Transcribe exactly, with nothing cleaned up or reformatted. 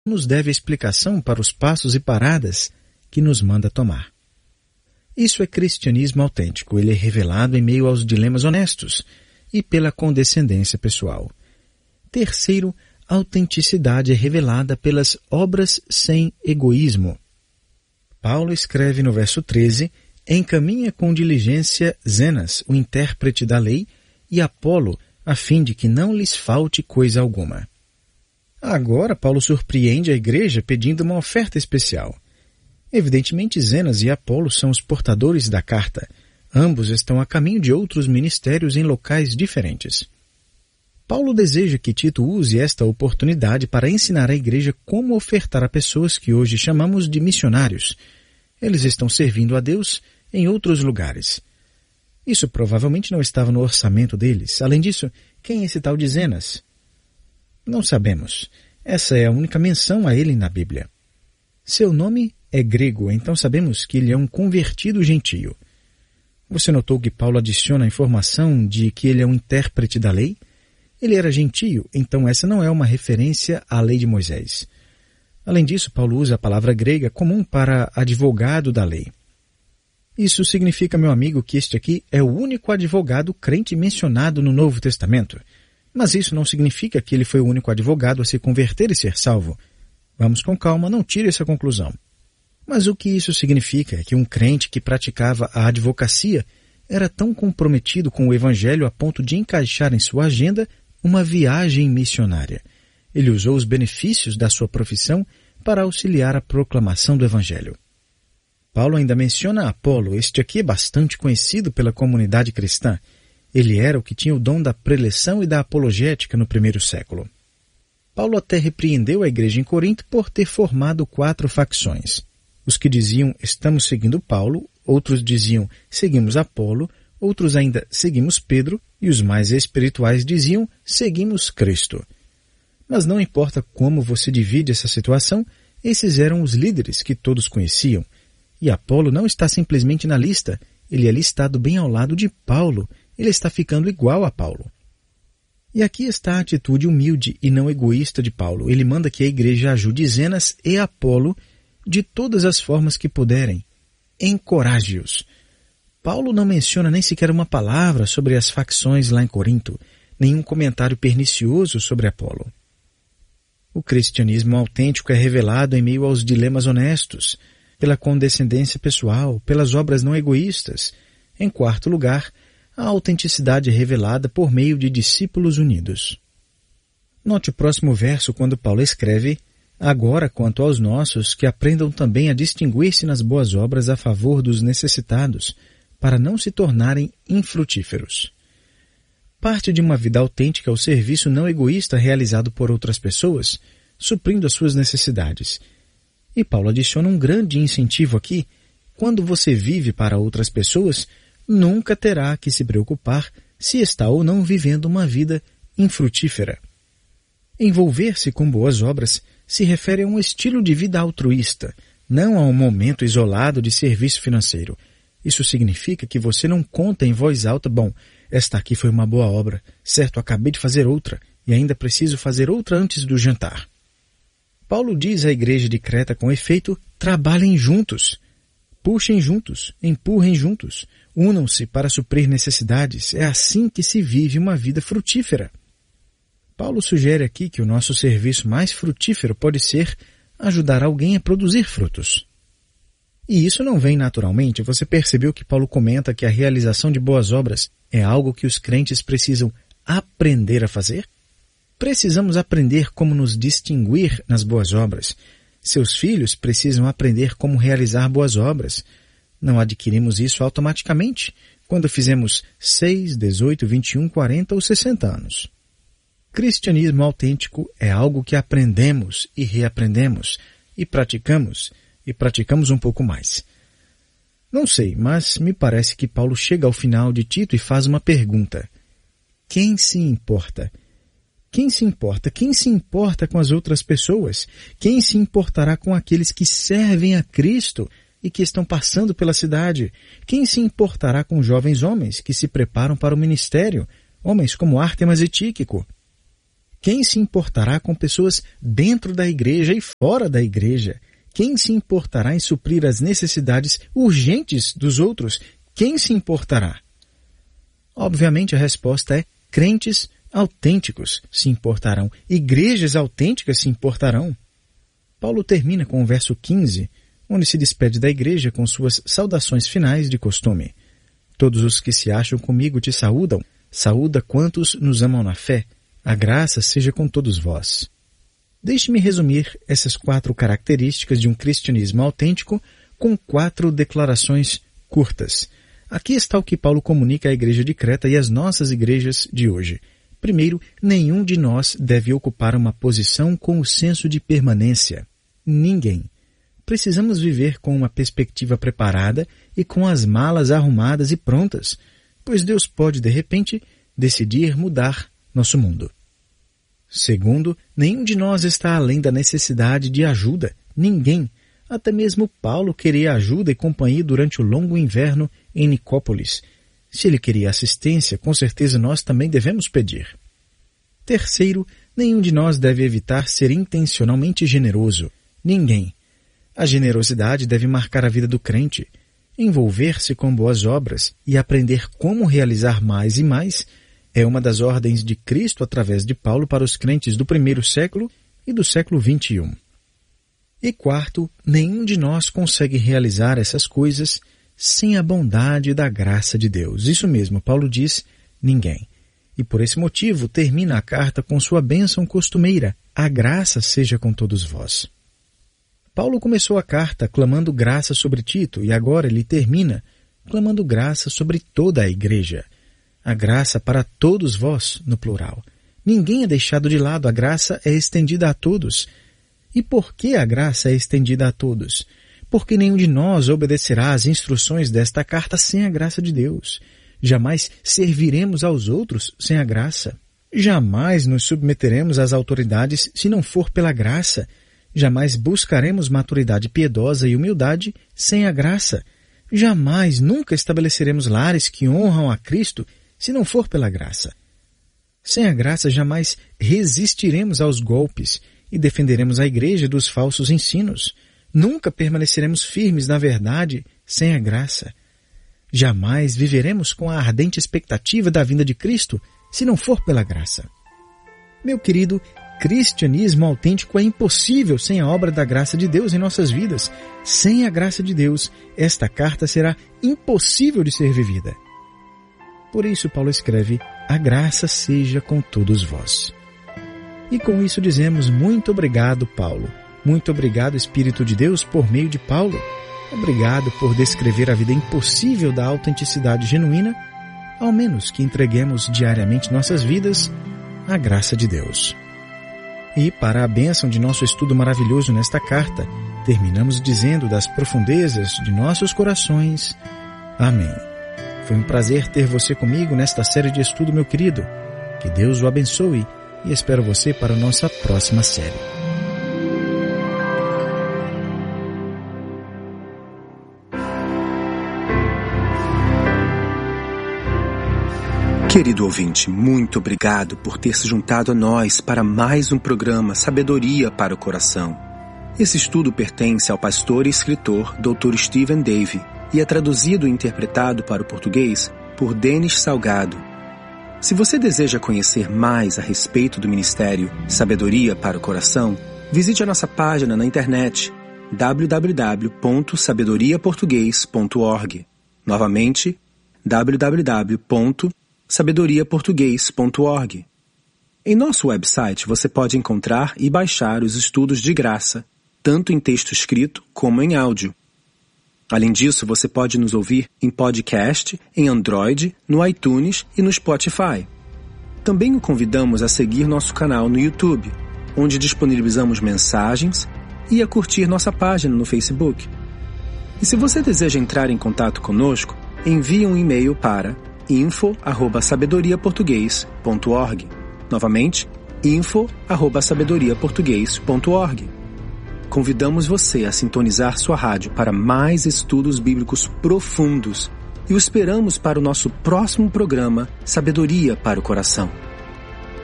nos deve explicação para os passos e paradas que nos manda tomar. Isso é cristianismo autêntico. Ele é revelado em meio aos dilemas honestos e pela condescendência pessoal. Terceiro, a autenticidade é revelada pelas obras sem egoísmo. Paulo escreve no verso treze, encaminha com diligência Zenas, o intérprete da lei, e Apolo, a fim de que não lhes falte coisa alguma. Agora Paulo surpreende a igreja pedindo uma oferta especial. Evidentemente, Zenas e Apolo são os portadores da carta. Ambos estão a caminho de outros ministérios em locais diferentes. Paulo deseja que Tito use esta oportunidade para ensinar à igreja como ofertar a pessoas que hoje chamamos de missionários. Eles estão servindo a Deus em outros lugares. Isso provavelmente não estava no orçamento deles. Além disso, quem é esse tal de Zenas? Não sabemos. Essa é a única menção a ele na Bíblia. Seu nome é grego, então sabemos que ele é um convertido gentio. Você notou que Paulo adiciona a informação de que ele é um intérprete da lei? Ele era gentio, então essa não é uma referência à lei de Moisés. Além disso, Paulo usa a palavra grega comum para advogado da lei. Isso significa, meu amigo, que este aqui é o único advogado crente mencionado no Novo Testamento. Mas isso não significa que ele foi o único advogado a se converter e ser salvo. Vamos com calma, não tire essa conclusão. Mas o que isso significa é que um crente que praticava a advocacia era tão comprometido com o Evangelho a ponto de encaixar em sua agenda uma viagem missionária. Ele usou os benefícios da sua profissão para auxiliar a proclamação do Evangelho. Paulo ainda menciona Apolo. Este aqui é bastante conhecido pela comunidade cristã. Ele era o que tinha o dom da preleção e da apologética no primeiro século. Paulo até repreendeu a igreja em Corinto por ter formado quatro facções. Os que diziam, estamos seguindo Paulo, outros diziam, seguimos Apolo, outros ainda, seguimos Pedro, e os mais espirituais diziam, seguimos Cristo. Mas não importa como você divide essa situação, esses eram os líderes que todos conheciam. E Apolo não está simplesmente na lista, ele é listado bem ao lado de Paulo, ele está ficando igual a Paulo. E aqui está a atitude humilde e não egoísta de Paulo. Ele manda que a igreja ajude Zenas e Apolo de todas as formas que puderem. Encoraje-os. Paulo não menciona nem sequer uma palavra sobre as facções lá em Corinto, nenhum comentário pernicioso sobre Apolo. O cristianismo autêntico é revelado em meio aos dilemas honestos, pela condescendência pessoal, pelas obras não egoístas. Em quarto lugar, a autenticidade é revelada por meio de discípulos unidos. Note o próximo verso quando Paulo escreve, agora quanto aos nossos, que aprendam também a distinguir-se nas boas obras a favor dos necessitados, para não se tornarem infrutíferos. Parte de uma vida autêntica é o serviço não egoísta realizado por outras pessoas, suprindo as suas necessidades. E Paulo adiciona um grande incentivo aqui. Quando você vive para outras pessoas, nunca terá que se preocupar se está ou não vivendo uma vida infrutífera. Envolver-se com boas obras se refere a um estilo de vida altruísta, não a um momento isolado de serviço financeiro. Isso significa que você não conta em voz alta, bom, esta aqui foi uma boa obra, certo, acabei de fazer outra, e ainda preciso fazer outra antes do jantar. Paulo diz à igreja de Creta com efeito, trabalhem juntos, puxem juntos, empurrem juntos, unam-se para suprir necessidades, é assim que se vive uma vida frutífera. Paulo sugere aqui que o nosso serviço mais frutífero pode ser ajudar alguém a produzir frutos. E isso não vem naturalmente. Você percebeu que Paulo comenta que a realização de boas obras é algo que os crentes precisam aprender a fazer? Precisamos aprender como nos distinguir nas boas obras. Seus filhos precisam aprender como realizar boas obras. Não adquirimos isso automaticamente quando fizemos seis, dezoito, vinte e um, quarenta ou sessenta anos. Cristianismo autêntico é algo que aprendemos e reaprendemos, e praticamos, e praticamos um pouco mais. Não sei, mas me parece que Paulo chega ao final de Tito e faz uma pergunta. Quem se importa? Quem se importa? Quem se importa com as outras pessoas? Quem se importará com aqueles que servem a Cristo e que estão passando pela cidade? Quem se importará com jovens homens que se preparam para o ministério? Homens como Ártemas e Tíquico? Quem se importará com pessoas dentro da igreja e fora da igreja? Quem se importará em suprir as necessidades urgentes dos outros? Quem se importará? Obviamente a resposta é: crentes autênticos se importarão, igrejas autênticas se importarão. Paulo termina com o verso quinze, onde se despede da igreja com suas saudações finais de costume. Todos os que se acham comigo te saúdam, saúda quantos nos amam na fé, a graça seja com todos vós. Deixe-me resumir essas quatro características de um cristianismo autêntico com quatro declarações curtas. Aqui está o que Paulo comunica à igreja de Creta e às nossas igrejas de hoje. Primeiro, nenhum de nós deve ocupar uma posição com o senso de permanência. Ninguém. Precisamos viver com uma perspectiva preparada e com as malas arrumadas e prontas, pois Deus pode, de repente, decidir mudar nosso mundo. Segundo, nenhum de nós está além da necessidade de ajuda. Ninguém. Até mesmo Paulo queria ajuda e companhia durante o longo inverno em Nicópolis. Se ele queria assistência, com certeza nós também devemos pedir. Terceiro, nenhum de nós deve evitar ser intencionalmente generoso. Ninguém. A generosidade deve marcar a vida do crente. Envolver-se com boas obras e aprender como realizar mais e mais é uma das ordens de Cristo através de Paulo para os crentes do primeiro século e do século vinte e um. E quarto, nenhum de nós consegue realizar essas coisas sem a bondade da graça de Deus. Isso mesmo, Paulo diz, ninguém. E por esse motivo termina a carta com sua bênção costumeira, a graça seja com todos vós. Paulo começou a carta clamando graça sobre Tito e agora ele termina clamando graça sobre toda a igreja. A graça para todos vós, no plural. Ninguém é deixado de lado, a graça é estendida a todos. E por que a graça é estendida a todos? Porque nenhum de nós obedecerá às instruções desta carta sem a graça de Deus. Jamais serviremos aos outros sem a graça. Jamais nos submeteremos às autoridades se não for pela graça. Jamais buscaremos maturidade piedosa e humildade sem a graça. Jamais, nunca estabeleceremos lares que honram a Cristo se não for pela graça. Sem a graça, jamais resistiremos aos golpes e defenderemos a igreja dos falsos ensinos. Nunca permaneceremos firmes na verdade sem a graça. Jamais viveremos com a ardente expectativa da vinda de Cristo se não for pela graça. Meu querido, cristianismo autêntico é impossível sem a obra da graça de Deus em nossas vidas. Sem a graça de Deus, esta carta será impossível de ser vivida. Por isso, Paulo escreve, a graça seja com todos vós. E com isso dizemos muito obrigado, Paulo. Muito obrigado, Espírito de Deus, por meio de Paulo. Obrigado por descrever a vida impossível da autenticidade genuína, ao menos que entreguemos diariamente nossas vidas à graça de Deus. E para a bênção de nosso estudo maravilhoso nesta carta, terminamos dizendo das profundezas de nossos corações. Amém. Foi um prazer ter você comigo nesta série de estudo, meu querido. Que Deus o abençoe e espero você para a nossa próxima série. Querido ouvinte, muito obrigado por ter se juntado a nós para mais um programa Sabedoria para o Coração. Esse estudo pertence ao pastor e escritor doutor Stephen Davey e é traduzido e interpretado para o português por Denis Salgado. Se você deseja conhecer mais a respeito do ministério Sabedoria para o Coração, visite a nossa página na internet w w w ponto sabedoria português ponto org. Novamente, w w w ponto sabedoria português ponto org. Em nosso website você pode encontrar e baixar os estudos de graça, tanto em texto escrito como em áudio. Além disso, você pode nos ouvir em podcast, em Android, no iTunes e no Spotify. Também o convidamos a seguir nosso canal no YouTube, onde disponibilizamos mensagens, e a curtir nossa página no Facebook. E se você deseja entrar em contato conosco, envie um e-mail para info arroba sabedoria português ponto org. Novamente, info arroba sabedoria português ponto org. Convidamos você a sintonizar sua rádio para mais estudos bíblicos profundos e o esperamos para o nosso próximo programa Sabedoria para o Coração.